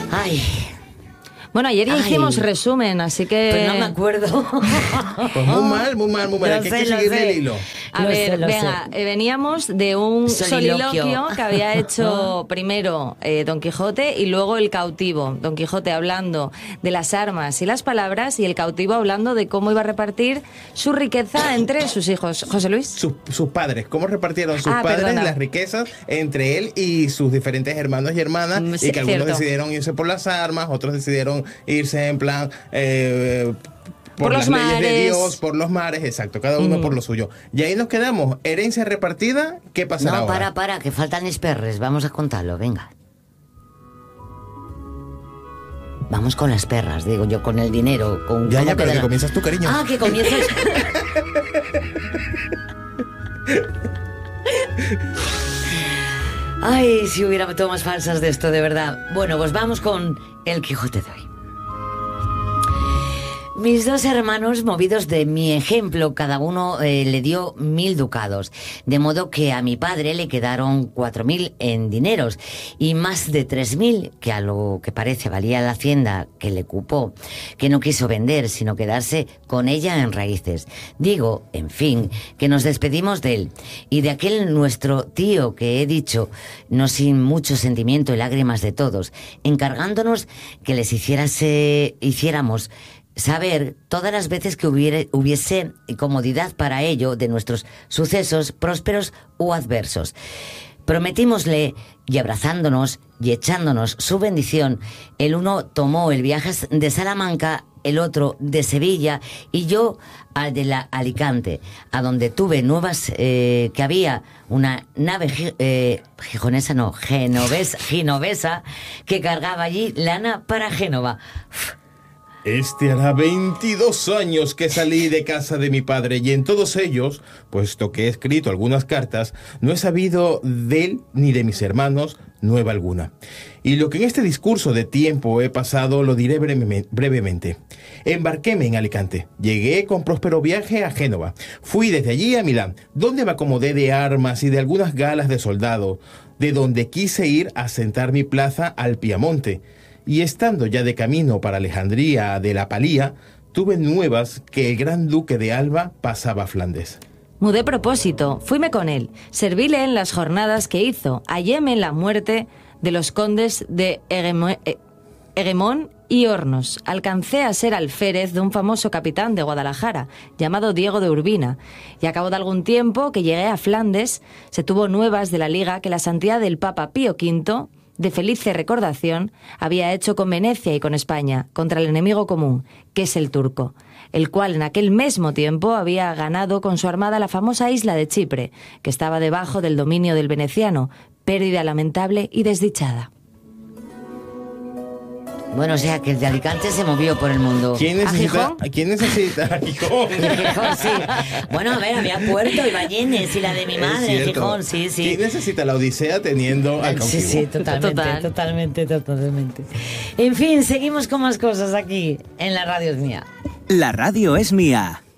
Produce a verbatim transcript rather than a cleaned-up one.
Ay... Bueno, ayer ya Ay. hicimos resumen, así que... Pues no me acuerdo. Pues muy mal, muy mal, muy mal. Lo Aquí sé, hay que lo seguirle sé. el hilo. A Lo ver, sé, lo venga, sé. eh, veníamos de un Soliloquio. soliloquio que había hecho primero eh, Don Quijote y luego el cautivo. Don Quijote hablando de las armas y las palabras y el cautivo hablando de cómo iba a repartir su riqueza entre sus hijos. José Luis. Sus, sus padres, cómo repartieron sus Ah, padres perdona. las riquezas entre él y sus diferentes hermanos y hermanas, Mm, y sí, que algunos cierto. decidieron irse por las armas, otros decidieron irse en plan eh, por, Por las los leyes de mares. Dios, por los mares, exacto, cada uno Mm. por lo suyo. Y ahí nos quedamos, herencia repartida, ¿qué pasará No, ahora? para, para, que faltan esperres. Vamos a contarlo, venga. Vamos con las perras, digo yo, con el dinero. Con, Ya, ¿cómo ya, pero queda que la- comienzas tú, cariño. Ah, que comienzas... Ay, si hubiera tomas falsas de esto, de verdad. Bueno, pues vamos con el Quijote de hoy. Mis dos hermanos, movidos de mi ejemplo, cada uno eh, le dio mil ducados, de modo que a mi padre le quedaron cuatro mil en dineros y más de tres mil, que a lo que parece valía la hacienda que le cupó, que no quiso vender, sino quedarse con ella en raíces. Digo, en fin, que nos despedimos de él y de aquel nuestro tío que he dicho, no sin mucho sentimiento y lágrimas de todos, encargándonos que les hiciérase, hiciéramos saber todas las veces que hubiere, hubiese comodidad para ello de nuestros sucesos prósperos u adversos. Prometímosle, y abrazándonos y echándonos su bendición, el uno tomó el viaje de Salamanca, el otro de Sevilla y yo al de la Alicante, a donde tuve nuevas eh, que había una nave eh, gijonesa, no, genovesa, genovesa, que cargaba allí lana para Génova. Este hará veintidós años que salí de casa de mi padre y en todos ellos, puesto que he escrito algunas cartas, no he sabido de él ni de mis hermanos nueva alguna. Y lo que en este discurso de tiempo he pasado lo diré breve- brevemente. Embarquéme en Alicante. Llegué con próspero viaje a Génova. Fui desde allí a Milán, donde me acomodé de armas y de algunas galas de soldado, de donde quise ir a sentar mi plaza al Piamonte. Y estando ya de camino para Alejandría de la Palía, tuve nuevas que el gran duque de Alba pasaba a Flandes. Mudé propósito, fuime con él, servíle en las jornadas que hizo, halléme en la muerte de los condes de Egemo- eh, Eguemón y Hornos. Alcancé a ser alférez de un famoso capitán de Guadalajara, llamado Diego de Urbina, y a cabo de algún tiempo que llegué a Flandes, se tuvo nuevas de la liga que la santidad del Papa Pío quinto, de felice recordación, había hecho con Venecia y con España, contra el enemigo común, que es el turco, el cual en aquel mismo tiempo había ganado con su armada la famosa isla de Chipre, que estaba debajo del dominio del veneciano, pérdida lamentable y desdichada. Bueno, o sea, que el de Alicante se movió por el mundo. ¿Quién ¿A necesita? Gijón? ¿Quién necesita? ¿A Gijón? Gijón, sí. Bueno, a ver, había Puerto y Ballenes y la de mi Es madre, cierto. Gijón, sí, sí. ¿Quién necesita la Odisea teniendo al Sí, cautivo? sí, totalmente, Total. totalmente, totalmente. En fin, seguimos con más cosas aquí en La Radio Es Mía. La radio es mía.